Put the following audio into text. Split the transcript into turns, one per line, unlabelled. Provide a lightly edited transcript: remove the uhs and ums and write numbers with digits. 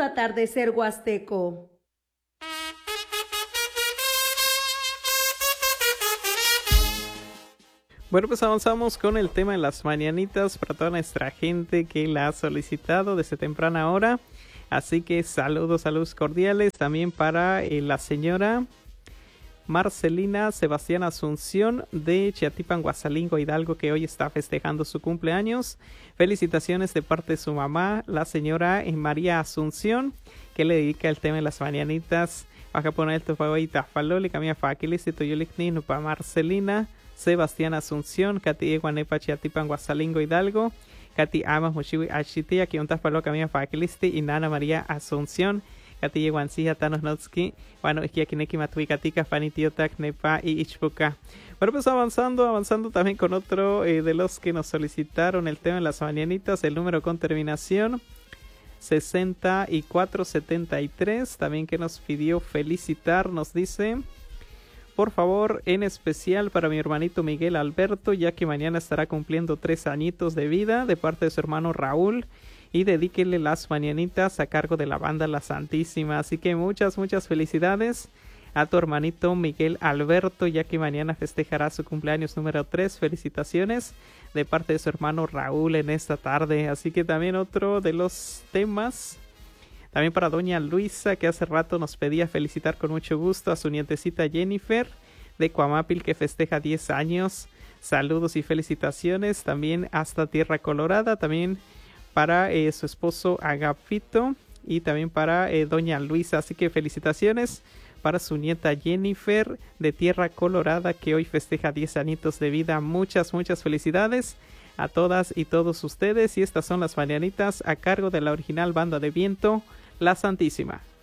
atardecer huasteco.
Bueno, pues avanzamos con el tema de las mañanitas para toda nuestra gente que la ha solicitado desde temprana hora. Así que saludos cordiales también para la señora Marcelina Sebastián Asunción de Chiatipan, Guasalingo, Hidalgo, que hoy está festejando su cumpleaños. Felicitaciones de parte de su mamá, la señora María Asunción, que le dedica el tema de las mañanitas. Baja poner el tofago y tafaloli, camia faquilis y toyolicni, para Marcelina Sebastián Asunción, Kati Guanepa, Chiatipan, Guasalingo, Hidalgo. Kati Amas Mochiwi Achitia, que un tafalo camia faquilisti y Nana María Asunción. Kati Yeguansija Tanos Notski, bueno, es que aquí neki matuicatica, Fanitiotac, Nepa y Ichpuca. Bueno, pues avanzando también con otro de los que nos solicitaron el tema de las mañanitas, el número con terminación 6473, también que nos pidió felicitar, nos dice: por favor, en especial para mi hermanito Miguel Alberto, ya que mañana estará cumpliendo 3 añitos de vida, de parte de su hermano Raúl, y dedíquele las mañanitas a cargo de la banda La Santísima. Así que muchas felicidades a tu hermanito Miguel Alberto, ya que mañana festejará su cumpleaños número 3. Felicitaciones de parte de su hermano Raúl en esta tarde. Así que también otro de los temas, también para doña Luisa, que hace rato nos pedía felicitar con mucho gusto a su nietecita Jennifer de Cuamapil, que festeja 10 años. Saludos y felicitaciones también hasta Tierra Colorada, también para su esposo Agapito y también para doña Luisa. Así que felicitaciones para su nieta Jennifer de Tierra Colorada, que hoy festeja 10 añitos de vida. Muchas felicidades a todas y todos ustedes. Y estas son las mañanitas a cargo de la original banda de viento La Santísima.